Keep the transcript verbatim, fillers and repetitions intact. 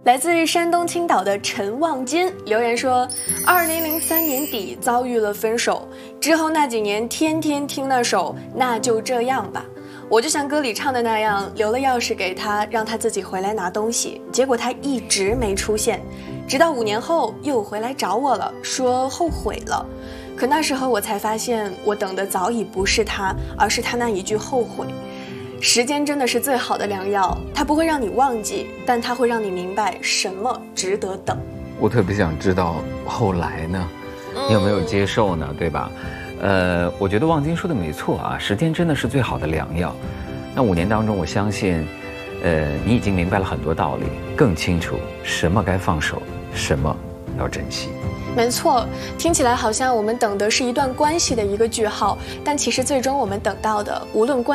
来自山东青岛的陈望金留言说，二零零三年底遭遇了分手，之后那几年天天听那首《那就这样吧》，我就像歌里唱的那样，留了钥匙给他，让他自己回来拿东西，结果他一直没出现，直到五年后又回来找我了，说后悔了。可那时候我才发现，我等的早已不是他，而是他那一句后悔。时间真的是最好的良药，它不会让你忘记，但它会让你明白什么值得等。 我特别想知道后来呢，你有没有接受呢？对吧？呃，我觉得望金说的没错啊，时间真的是最好的良药。那五年当中，我相信，呃，你已经明白了很多道理，更清楚什么该放手，什么要珍惜。 没错，听起来好像我们等的是一段关系的一个句号，但其实最终我们等到的，无论关